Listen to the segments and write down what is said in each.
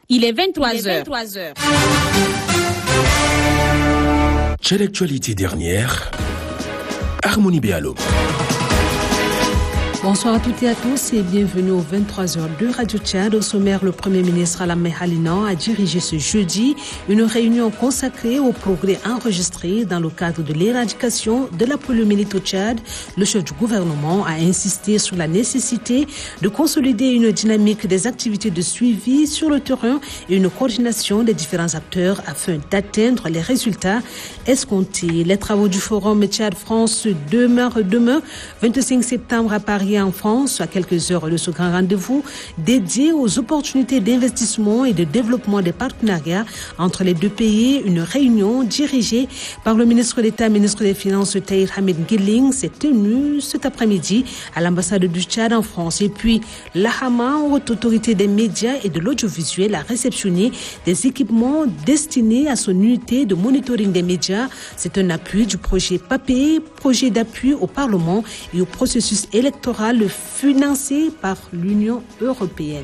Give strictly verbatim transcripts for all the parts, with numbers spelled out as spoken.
Il est vingt-trois heures. Quelle actualité dernière? Harmonie Béalo. Bonsoir à toutes et à tous et bienvenue aux vingt-trois heures de Radio Tchad. Au sommaire, le Premier ministre Alamé Halinan a dirigé ce jeudi une réunion consacrée aux progrès enregistrés dans le cadre de l'éradication de la poliomyélite au Tchad. Le chef du gouvernement a insisté sur la nécessité de consolider une dynamique des activités de suivi sur le terrain et une coordination des différents acteurs afin d'atteindre les résultats escomptés. Les travaux du Forum Tchad-France demeurent demain, vingt-cinq septembre à Paris, en France, à quelques heures de ce grand rendez-vous dédié aux opportunités d'investissement et de développement des partenariats entre les deux pays. Une réunion dirigée par le ministre d'État, ministre des Finances, Tahir Hamid Guilling, s'est tenue cet après-midi à l'ambassade du Tchad en France. Et puis, l'Ahama, haute autorité des médias et de l'audiovisuel, a réceptionné des équipements destinés à son unité de monitoring des médias. C'est un appui du projet PAPE, projet d'appui au Parlement et au processus électoral financé par l'Union européenne.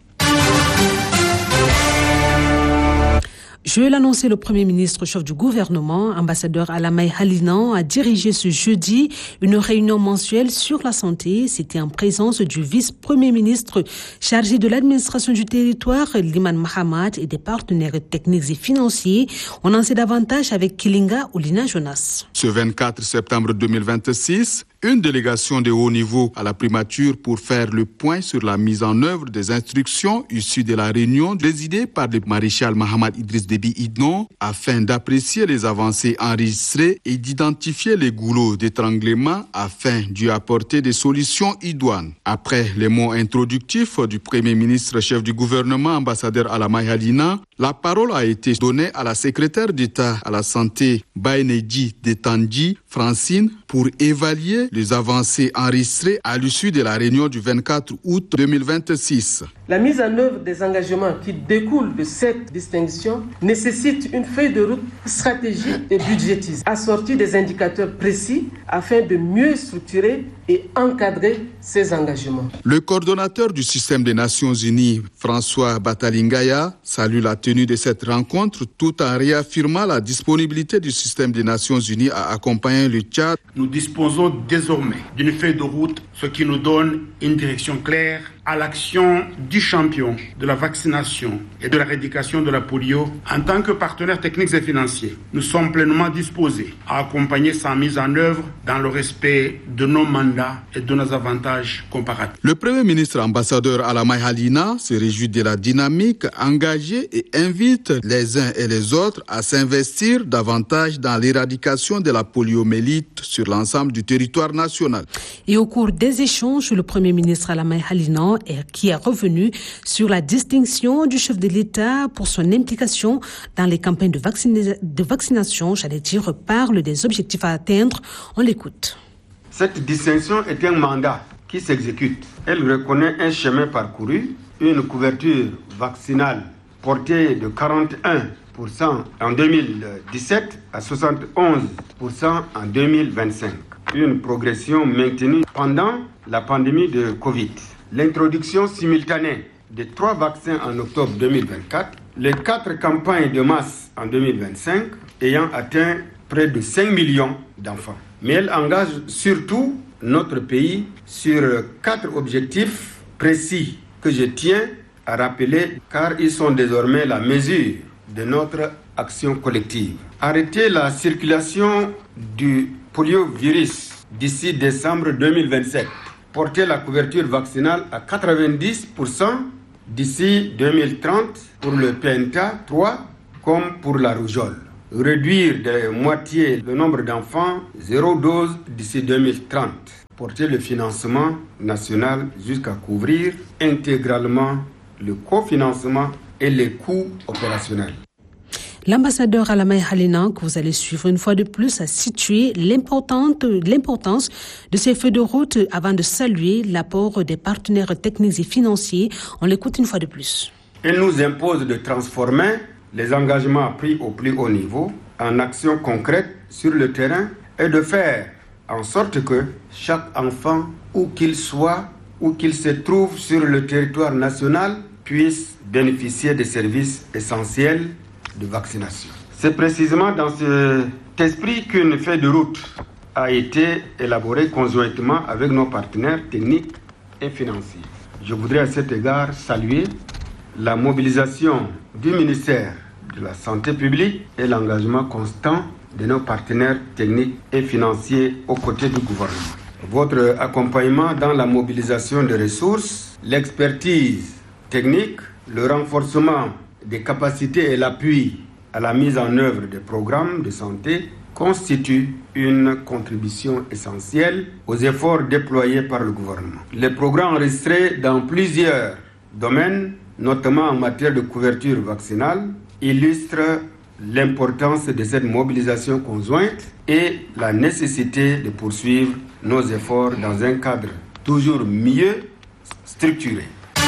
Je l'annonçais, le Premier ministre, chef du gouvernement, ambassadeur Alamé Halinan, a dirigé ce jeudi une réunion mensuelle sur la santé. C'était en présence du vice-premier ministre chargé de l'administration du territoire, Liman Mahamat, et des partenaires techniques et financiers. On en sait davantage avec Kilinga Oulina Jonas. Ce vingt-quatre septembre deux mille vingt-six, une délégation de haut niveau à la primature pour faire le point sur la mise en œuvre des instructions issues de la réunion présidée par le maréchal Mahamad Idriss Déby Itno afin d'apprécier les avancées enregistrées et d'identifier les goulots d'étranglement afin d'y apporter des solutions idoines. Après les mots introductifs du Premier ministre chef du gouvernement, ambassadeur Alamé Halinan, la parole a été donnée à la secrétaire d'État à la santé Baïneji Detandji Francine pour évaluer les avancées enregistrées à l'issue de la réunion du vingt-quatre août deux mille vingt-six. La mise en œuvre des engagements qui découlent de cette distinction nécessite une feuille de route stratégique et budgétisée, assortie des indicateurs précis afin de mieux structurer et encadrer ces engagements. Le coordonnateur du système des Nations Unies, François Batalingaya, salue la tenue de cette rencontre tout en réaffirmant la disponibilité du système des Nations Unies à accompagner le Tchad. Nous disposons désormais d'une feuille de route, ce qui nous donne une direction claire à l'action du champion de la vaccination et de l'éradication de la polio. En tant que partenaires techniques et financiers, nous sommes pleinement disposés à accompagner sa mise en œuvre dans le respect de nos mandats et de nos avantages comparatifs. Le Premier ministre ambassadeur Alamé Halinan se réjouit de la dynamique engagée et invite les uns et les autres à s'investir davantage dans l'éradication de la poliomyélite sur l'ensemble du territoire national. Et au cours des échanges, le Premier ministre Alamé Halinan, qui est revenu sur la distinction du chef de l'État pour son implication dans les campagnes de, vaccina- de vaccination, j'allais dire, parle des objectifs à atteindre. On l'écoute. Cette distinction est un mandat qui s'exécute. Elle reconnaît un chemin parcouru, une couverture vaccinale portée de quarante et un pour cent en deux mille dix-sept à soixante et onze pour cent en deux mille vingt-cinq. Une progression maintenue pendant la pandémie de Covid. L'introduction simultanée de trois vaccins en octobre deux mille vingt-quatre, les quatre campagnes de masse en deux mille vingt-cinq ayant atteint près de cinq millions d'enfants. Mais elle engage surtout notre pays sur quatre objectifs précis que je tiens à rappeler car ils sont désormais la mesure de notre action collective. Arrêter la circulation du poliovirus d'ici décembre deux mille vingt-sept. Porter la couverture vaccinale à quatre-vingt-dix pour cent d'ici deux mille trente pour le Penta trois comme pour la rougeole. Réduire de moitié le nombre d'enfants zéro dose d'ici deux mille trente. Porter le financement national jusqu'à couvrir intégralement le cofinancement et les coûts opérationnels. L'ambassadeur Alamé Halinan, que vous allez suivre une fois de plus, a situé l'importante, l'importance de ces feux de route avant de saluer l'apport des partenaires techniques et financiers. On l'écoute une fois de plus. Elle nous impose de transformer les engagements pris au plus haut niveau en actions concrètes sur le terrain et de faire en sorte que chaque enfant, où qu'il soit, où qu'il se trouve sur le territoire national, puissent bénéficier des services essentiels de vaccination. C'est précisément dans cet esprit qu'une feuille de route a été élaborée conjointement avec nos partenaires techniques et financiers. Je voudrais à cet égard saluer la mobilisation du ministère de la Santé publique et l'engagement constant de nos partenaires techniques et financiers aux côtés du gouvernement. Votre accompagnement dans la mobilisation des ressources, l'expertise technique, le renforcement des capacités et l'appui à la mise en œuvre des programmes de santé constituent une contribution essentielle aux efforts déployés par le gouvernement. Les programmes enregistrés dans plusieurs domaines, notamment en matière de couverture vaccinale, illustrent l'importance de cette mobilisation conjointe et la nécessité de poursuivre nos efforts dans un cadre toujours mieux structuré.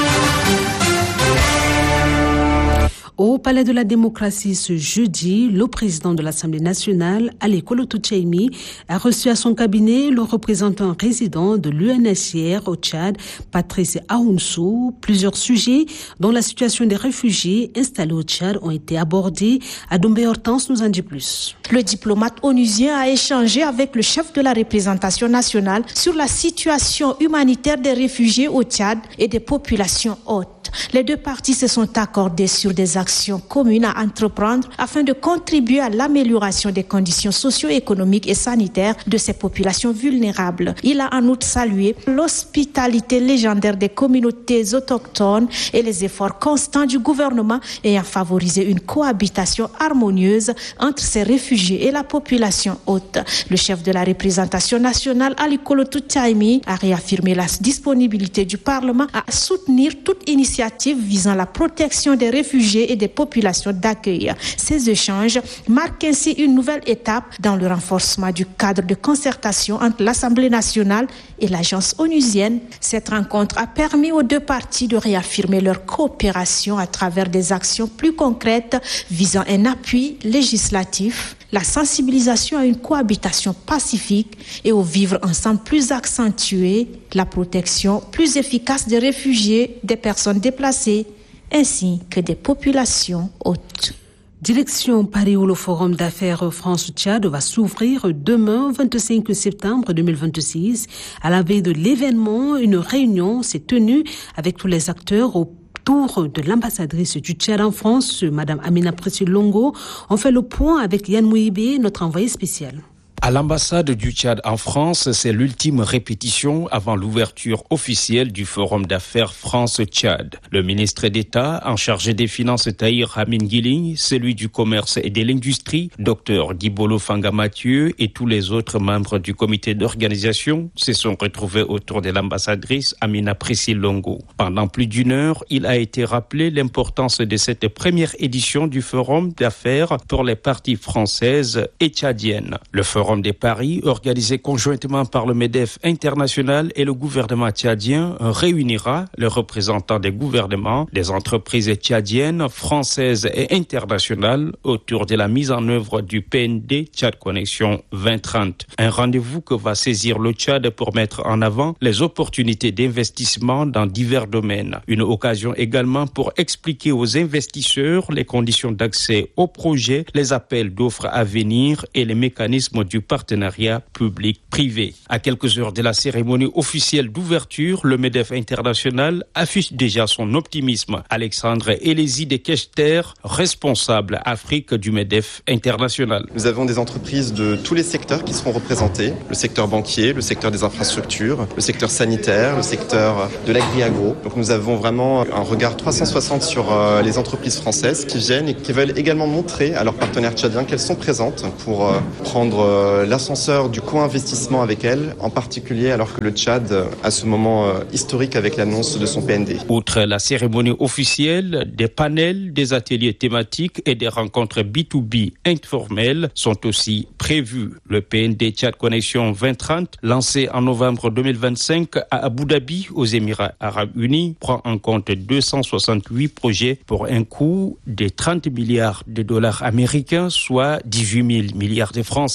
Au Palais de la Démocratie ce jeudi, le président de l'Assemblée nationale, Ali Kolotou Tchaimi, a reçu à son cabinet le représentant résident de l'U N H C R au Tchad, Patrice Ahounsou. Plusieurs sujets dont la situation des réfugiés installés au Tchad ont été abordés. Adombé Hortense nous en dit plus. Le diplomate onusien a échangé avec le chef de la représentation nationale sur la situation humanitaire des réfugiés au Tchad et des populations hautes. Les deux parties se sont accordées sur des actions communes à entreprendre afin de contribuer à l'amélioration des conditions socio-économiques et sanitaires de ces populations vulnérables. Il a en outre salué l'hospitalité légendaire des communautés autochtones et les efforts constants du gouvernement ayant favorisé une cohabitation harmonieuse entre ces réfugiés et la population haute. Le chef de la représentation nationale, Ali Kolotou Tchaimi, a réaffirmé la disponibilité du Parlement à soutenir toute initiative visant la protection des réfugiés et des populations d'accueil. Ces échanges marquent ainsi une nouvelle étape dans le renforcement du cadre de concertation entre l'Assemblée nationale et l'agence onusienne. Cette rencontre a permis aux deux parties de réaffirmer leur coopération à travers des actions plus concrètes visant un appui législatif, la sensibilisation à une cohabitation pacifique et au vivre ensemble plus accentué, la protection plus efficace des réfugiés, des personnes déplacées, ainsi que des populations hautes. Direction Paris où le Forum d'affaires France-Tchad va s'ouvrir demain, vingt-cinq septembre deux mille vingt-six. À la veille de l'événement, une réunion s'est tenue avec tous les acteurs au tour de l'ambassadrice du Tchad en France, Madame Amina Pressi-Longo. On fait le point avec Yann Mouibé, notre envoyé spécial. À l'ambassade du Tchad en France, c'est l'ultime répétition avant l'ouverture officielle du Forum d'affaires France-Tchad. Le ministre d'État en charge des Finances Tahir Amin Guiling, celui du Commerce et de l'Industrie, Dr Dibolo Fanga Mathieu et tous les autres membres du comité d'organisation se sont retrouvés autour de l'ambassadrice Amina Pressi-Longo. Pendant plus d'une heure, il a été rappelé l'importance de cette première édition du Forum d'affaires pour les parties françaises et tchadiennes. Le Forum de Paris, organisé conjointement par le MEDEF international et le gouvernement tchadien, réunira les représentants des gouvernements, des entreprises tchadiennes, françaises et internationales autour de la mise en œuvre du P N D Tchad Connexion vingt trente. Un rendez-vous que va saisir le Tchad pour mettre en avant les opportunités d'investissement dans divers domaines. Une occasion également pour expliquer aux investisseurs les conditions d'accès aux projets, les appels d'offres à venir et les mécanismes du partenariat public-privé. À quelques heures de la cérémonie officielle d'ouverture, le MEDEF international affiche déjà son optimisme. Alexandre Elési de Kechter, responsable Afrique du MEDEF international. Nous avons des entreprises de tous les secteurs qui seront représentés. Le secteur banquier, le secteur des infrastructures, le secteur sanitaire, le secteur de l'agri-agro. Donc nous avons vraiment un regard trois cent soixante sur euh, les entreprises françaises qui viennent et qui veulent également montrer à leurs partenaires tchadiens qu'elles sont présentes pour euh, prendre euh, l'ascenseur du co-investissement avec elle, en particulier alors que le Tchad a ce moment euh, historique avec l'annonce de son P N D. Outre la cérémonie officielle, des panels, des ateliers thématiques et des rencontres B deux B informelles sont aussi prévus. Le P N D Tchad Connexion vingt trente, lancé en novembre deux mille vingt-cinq à Abu Dhabi aux Émirats Arabes Unis, prend en compte deux cent soixante-huit projets pour un coût de trente milliards de dollars américains, soit dix-huit mille milliards de francs C F A.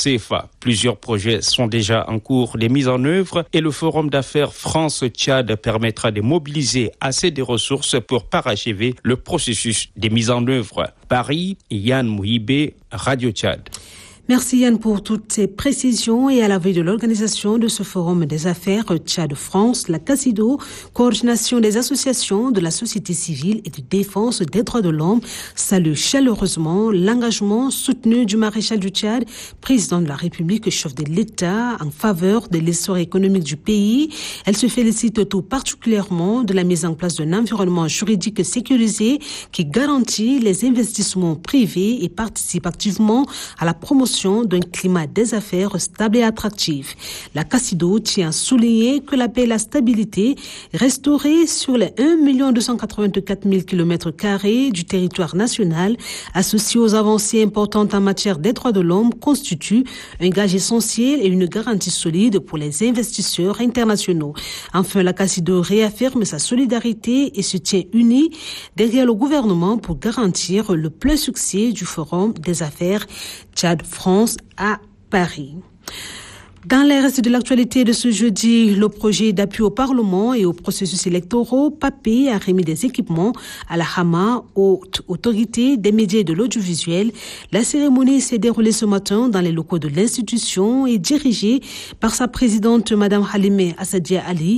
mois. Plusieurs projets sont déjà en cours de mise en œuvre et le Forum d'affaires France-Tchad permettra de mobiliser assez de ressources pour parachever le processus de mise en œuvre. Paris, Yann Mouhibé, Radio Tchad. Merci Yann pour toutes ces précisions et à la veille de l'organisation de ce forum des affaires Tchad-France, la CACIDO, coordination des associations de la société civile et de défense des droits de l'homme, salue chaleureusement l'engagement soutenu du maréchal du Tchad, président de la République, chef de l'État, en faveur de l'essor économique du pays. Elle se félicite tout particulièrement de la mise en place d'un environnement juridique sécurisé qui garantit les investissements privés et participe activement à la promotion d'un climat des affaires stable et attractif. La CACIDO tient à souligner que la paix et la stabilité restaurée sur les un million deux cent quatre-vingt-quatre mille kilomètres carrés du territoire national, associée aux avancées importantes en matière des droits de l'homme, constitue un gage essentiel et une garantie solide pour les investisseurs internationaux. Enfin, la CACIDO réaffirme sa solidarité et se tient unie derrière le gouvernement pour garantir le plein succès du Forum des affaires Tchad-France à Paris. Dans les restes de l'actualité de ce jeudi, le projet d'appui au Parlement et aux processus électoraux, P A P E, a remis des équipements à la Hama, haute autorité des médias et de l'audiovisuel. La cérémonie s'est déroulée ce matin dans les locaux de l'institution et dirigée par sa présidente, Madame Halimé Assadia Ali.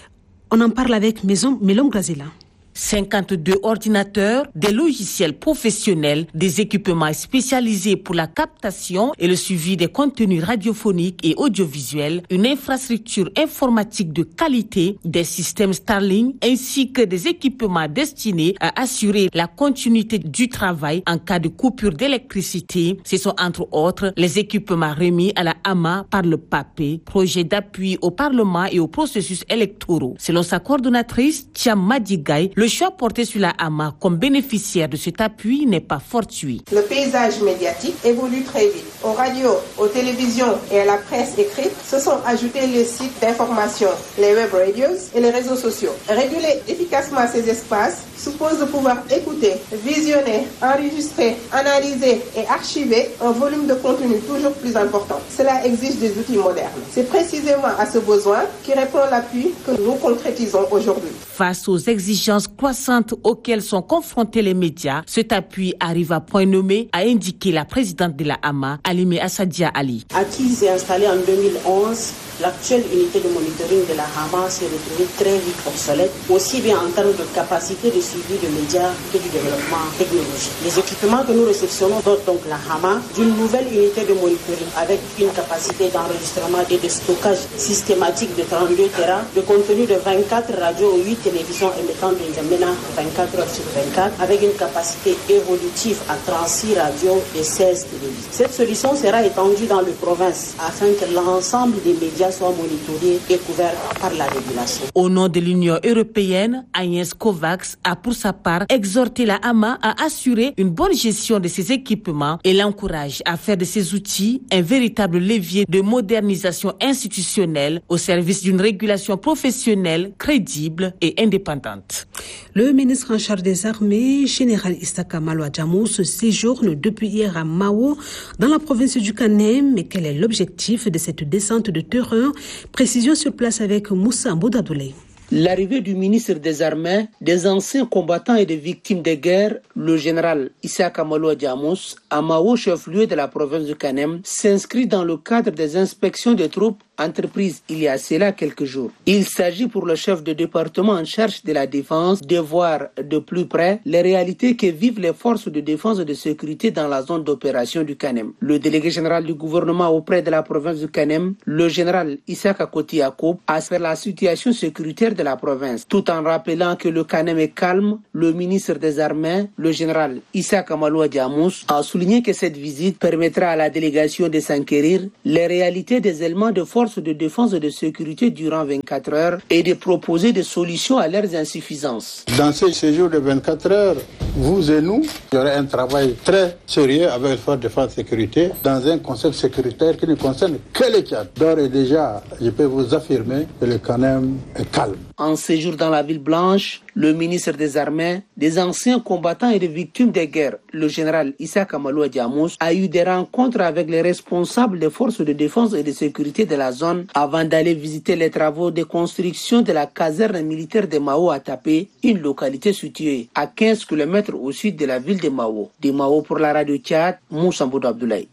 On en parle avec Mélom Gazela. cinquante-deux ordinateurs, des logiciels professionnels, des équipements spécialisés pour la captation et le suivi des contenus radiophoniques et audiovisuels, une infrastructure informatique de qualité, des systèmes Starlink ainsi que des équipements destinés à assurer la continuité du travail en cas de coupure d'électricité. Ce sont entre autres les équipements remis à la Hama par le P A P E, projet d'appui au Parlement et aux processus électoraux. Selon sa coordonnatrice, Thiam Madigay, le choix porté sur la Hama comme bénéficiaire de cet appui n'est pas fortuit. Le paysage médiatique évolue très vite. Aux radios, aux télévisions et à la presse écrite se sont ajoutés les sites d'information, les web radios et les réseaux sociaux. Réguler efficacement ces espaces suppose de pouvoir écouter, visionner, enregistrer, analyser et archiver un volume de contenu toujours plus important. Cela exige des outils modernes. C'est précisément à ce besoin qui répond l'appui que nous concrétisons aujourd'hui. Face aux exigences croissantes auxquelles sont confrontés les médias, cet appui arrive à point nommé, a indiqué la présidente de la Hama, Halimé Assadia Ali. Acquise et installée en deux mille onze, l'actuelle unité de monitoring de la Hama s'est retrouvée très vite obsolète, aussi bien en termes de capacité de suivi de médias que du développement technologique. Les équipements que nous réceptionnons dotent donc la Hama d'une nouvelle unité de monitoring avec une capacité d'enregistrement et de stockage systématique de trente-deux téra, de contenu de vingt-quatre radios ou huit télévisions émettant de N'Djamena vingt-quatre heures sur vingt-quatre, avec une capacité évolutive à trente-six radios et seize télévisions. Cette solution sera étendue dans les provinces afin que l'ensemble des médias soient monitorés et couverts par la régulation. Au nom de l'Union européenne, Agnès Kovacs a pour sa part exhorté la Hama à assurer une bonne gestion de ses équipements et l'encourage à faire de ces outils un véritable levier de modernisation institutionnelle au service d'une régulation professionnelle crédible et indépendante. Le ministre en charge des armées, général Isaka Malo Adjamous, séjourne depuis hier à Mao, dans la province du Kanem. Mais quel est l'objectif de cette descente de terrain? Précision sur place avec Moussa Mboudadoulé. L'arrivée du ministre des Armées, des anciens combattants et des victimes de guerre, le général Isaka Malo Adjamous, à Mao, chef-lieu de la province du Kanem, s'inscrit dans le cadre des inspections des troupes entreprises il y a cela quelques jours. Il s'agit pour le chef de département en charge de la défense de voir de plus près les réalités que vivent les forces de défense et de sécurité dans la zone d'opération du Kanem. Le délégué général du gouvernement auprès de la province du Kanem, le général Isaka Koti Yacoub, a fait la situation sécuritaire de la province. Tout en rappelant que le Kanem est calme, le ministre des Armées, le général Isaka Malo Adjamous, a souligné que cette visite permettra à la délégation de s'enquérir les réalités des éléments de force de défense et de sécurité durant vingt-quatre heures et de proposer des solutions à leurs insuffisances. Dans ce séjour de vingt-quatre heures, vous et nous, il y aura un travail très sérieux avec les forces de défense et sécurité dans un concept sécuritaire qui ne concerne que le Tchad. D'ores et déjà, je peux vous affirmer que le Kanem est calme. En séjour dans la ville blanche, Le ministre des Armées, des anciens combattants et des victimes des guerres, le général Issa Kamalou Diamous, a eu des rencontres avec les responsables des forces de défense et de sécurité de la zone avant d'aller visiter les travaux de construction de la caserne militaire de Mao à Tapé, une localité située à quinze kilomètres au sud de la ville de Mao. De Mao pour la radio Tchad, Moussa Boudou Abdoulaye.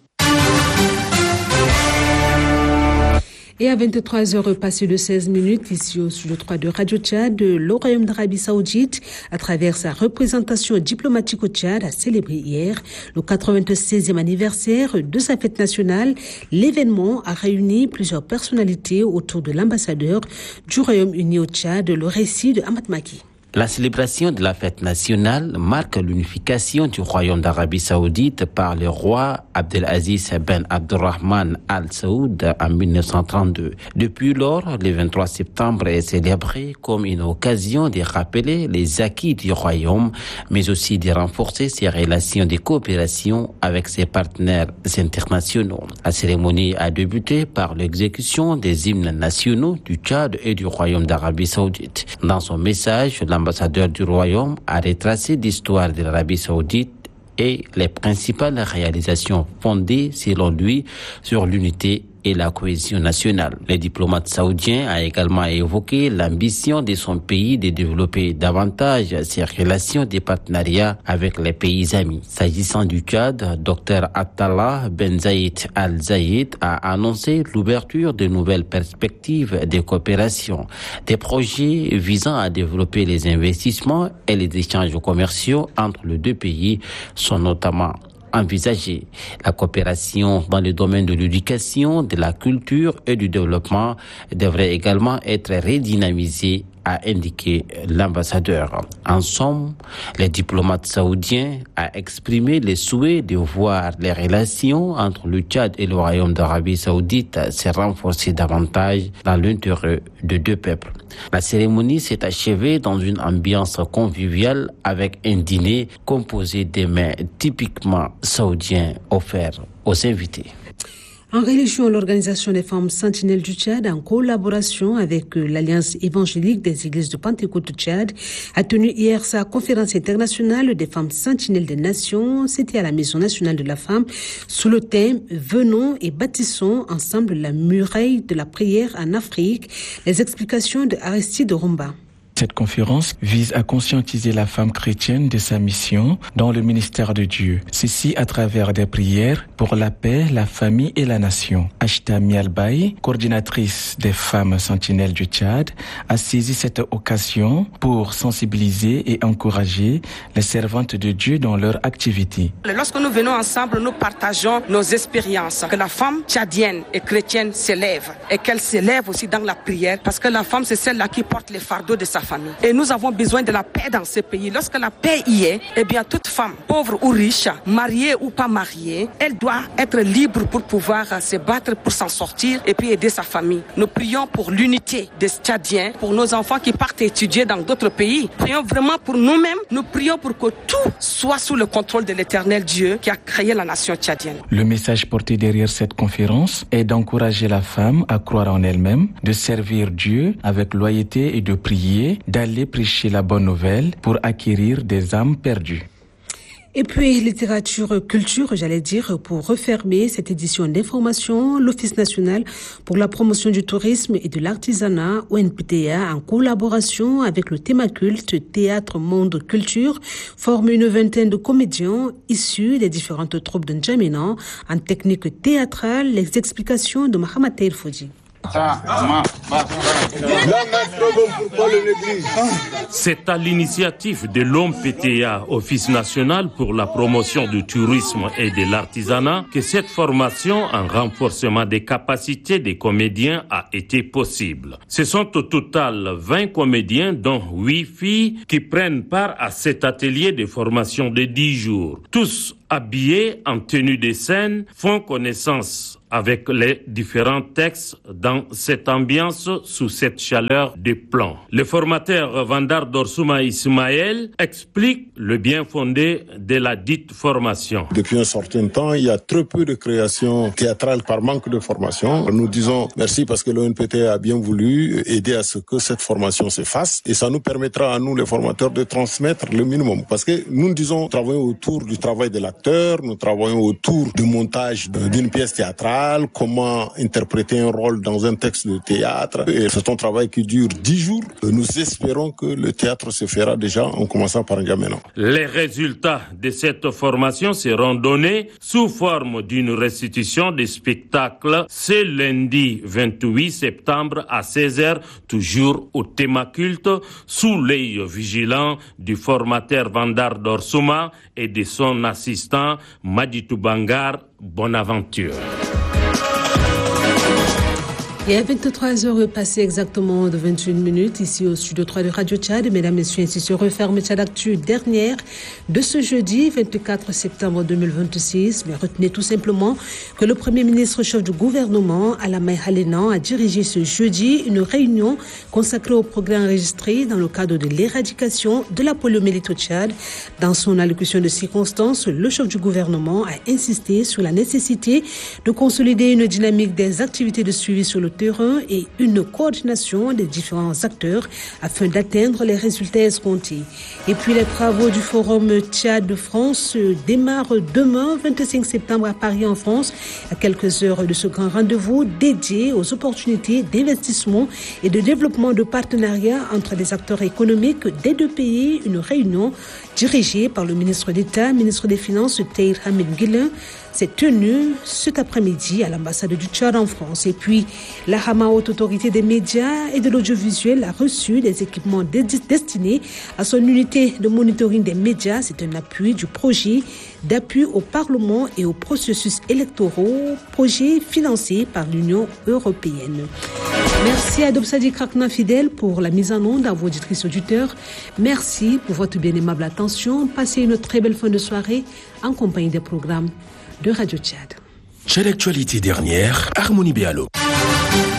Et à vingt-trois heures passées de seize minutes, ici au studio trois de Radio Tchad, le Royaume d'Arabie Saoudite, à travers sa représentation diplomatique au Tchad, a célébré hier le quatre-vingt-seizième anniversaire de sa fête nationale. L'événement a réuni plusieurs personnalités autour de l'ambassadeur du Royaume-Uni au Tchad, le récit de Ahmad Maki. La célébration de la fête nationale marque l'unification du Royaume d'Arabie Saoudite par le roi Abdelaziz Ben Abdurrahman Al Saoud en mille neuf cent trente-deux. Depuis lors, le vingt-trois septembre est célébré comme une occasion de rappeler les acquis du Royaume, mais aussi de renforcer ses relations de coopération avec ses partenaires internationaux. La cérémonie a débuté par l'exécution des hymnes nationaux du Tchad et du Royaume d'Arabie Saoudite. Dans son message, l'ambassadeur du Royaume a retracé l'histoire de l'Arabie Saoudite et les principales réalisations fondées, selon lui, sur l'unité et la cohésion nationale. Le diplomate saoudien a également évoqué l'ambition de son pays de développer davantage ses relations de partenariat avec les pays amis. S'agissant du Tchad, Dr Attallah Ben Zayed Al Zayed a annoncé l'ouverture de nouvelles perspectives de coopération. Des projets visant à développer les investissements et les échanges commerciaux entre les deux pays sont notamment envisager. La coopération dans le domaine de l'éducation, de la culture et du développement devrait également être redynamisée, a indiqué l'ambassadeur. En somme, le diplomate saoudien a exprimé le souhait de voir les relations entre le Tchad et le Royaume d'Arabie Saoudite se renforcer davantage dans l'intérêt de deux peuples. La cérémonie s'est achevée dans une ambiance conviviale avec un dîner composé de mets typiquement saoudiens offerts aux invités. En religion, l'Organisation des femmes sentinelles du Tchad, en collaboration avec l'Alliance évangélique des églises de Pentecôte du Tchad, a tenu hier sa conférence internationale des femmes sentinelles des nations. C'était à la Maison nationale de la femme, sous le thème « Venons et bâtissons ensemble la muraille de la prière en Afrique ». Les explications de Aristide Rumba. Cette conférence vise à conscientiser la femme chrétienne de sa mission dans le ministère de Dieu. Ceci à travers des prières pour la paix, la famille et la nation. Ashta Mialbaï, coordinatrice des femmes sentinelles du Tchad, a saisi cette occasion pour sensibiliser et encourager les servantes de Dieu dans leur activité. Lorsque nous venons ensemble, nous partageons nos expériences. Que la femme tchadienne et chrétienne s'élève et qu'elle s'élève aussi dans la prière, parce que la femme, c'est celle-là qui porte les fardeaux de sa famille. Et nous avons besoin de la paix dans ce pays. Lorsque la paix y est, eh bien, toute femme, pauvre ou riche, mariée ou pas mariée, elle doit être libre pour pouvoir se battre pour s'en sortir et puis aider sa famille. Nous prions pour l'unité des Tchadiens, pour nos enfants qui partent étudier dans d'autres pays. Prions vraiment pour nous-mêmes. Nous prions pour que tout soit sous le contrôle de l'Éternel Dieu qui a créé la nation tchadienne. Le message porté derrière cette conférence est d'encourager la femme à croire en elle-même, de servir Dieu avec loyauté et de prier, d'aller prêcher la bonne nouvelle pour acquérir des âmes perdues. Et puis, littérature, culture, j'allais dire, pour refermer cette édition d'information, l'Office national pour la promotion du tourisme et de l'artisanat, O N P T A, en collaboration avec le Thémaculte, Théâtre Monde Culture, forme une vingtaine de comédiens issus des différentes troupes de N'Djamena en technique théâtrale. Les explications de Mohamed Taïr Fodji. C'est à l'initiative de l'O M P T A, Office national pour la promotion du tourisme et de l'artisanat, que cette formation en renforcement des capacités des comédiens a été possible. Ce sont au total vingt comédiens, dont huit filles, qui prennent part à cet atelier de formation de dix jours. Tous habillés en tenue de scène, font connaissance avec les différents textes dans cette ambiance, sous cette chaleur de plomb. Le formateur Vandar Dorsouma Ismaël explique le bien fondé de la dite formation. Depuis un certain temps, il y a très peu de création théâtrale par manque de formation. Nous disons merci parce que l'O N P T a bien voulu aider à ce que cette formation se fasse et ça nous permettra à nous les formateurs de transmettre le minimum parce que nous disons travailler autour du travail de l'acteur, nous travaillons autour du montage d'une pièce théâtrale, comment interpréter un rôle dans un texte de théâtre et c'est un travail qui dure dix jours. Nous espérons que le théâtre se fera déjà en commençant par N'Djamena. Les résultats de cette formation seront donnés sous forme d'une restitution des spectacles ce lundi vingt-huit septembre à seize heures, toujours au Thémaculte, sous l'œil vigilant du formateur Vandar Dorsouma et de son assistant Maditou Bangar Bonaventure. Et à vingt-trois heures passées exactement de vingt et une minutes, ici au studio trois de Radio Tchad, mesdames, messieurs, ainsi se referme Tchad Actu dernière de ce jeudi vingt-quatre septembre deux mille vingt-six. Mais retenez tout simplement que le Premier ministre chef du gouvernement, Alamay Halinan, a dirigé ce jeudi une réunion consacrée au progrès enregistré dans le cadre de l'éradication de la poliomyélite au Tchad. Dans son allocution de circonstance, le chef du gouvernement a insisté sur la nécessité de consolider une dynamique des activités de suivi sur le terrain et une coordination des différents acteurs afin d'atteindre les résultats escomptés. Et puis les travaux du Forum Tchad de France démarrent demain, vingt-cinq septembre à Paris en France, à quelques heures de ce grand rendez-vous dédié aux opportunités d'investissement et de développement de partenariats entre les acteurs économiques des deux pays. Une réunion dirigée par le ministre d'État, ministre des Finances, Tahir Hamid Guilin, s'est tenue cet après-midi à l'ambassade du Tchad en France. Et puis, la Hama, Haute Autorité des médias et de l'audiovisuel, a reçu des équipements destinés à son unité de monitoring des médias. C'est un appui du projet d'appui au Parlement et aux processus électoraux, projet financé par l'Union européenne. Merci à Dobsadi Krakna Fidèle pour la mise en onde, à vos auditrices auditeurs. Merci pour votre bien aimable attention. Passez une très belle fin de soirée en compagnie des programmes de Radio Tchad. Tchad Actualité dernière, Harmonie Béalo.